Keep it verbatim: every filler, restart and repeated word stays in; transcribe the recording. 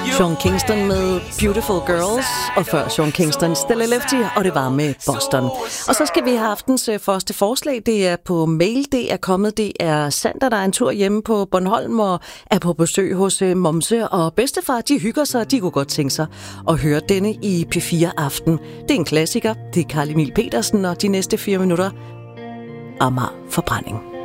Sean Kingston med Beautiful Girls, og før Sean Kingston Stella Lefty, og det var med Boston. Og så skal vi have aftens første forslag. Det er på mail, det er kommet. Det er Sander, der er en tur hjemme på Bornholm og er på besøg hos Momse og bedstefar. De hygger sig, de kunne godt tænke sig at høre denne i P fire Aften. Det er en klassiker. Det er Carl Emil Petersen, og de næste fire minutter Amager Forbrænding.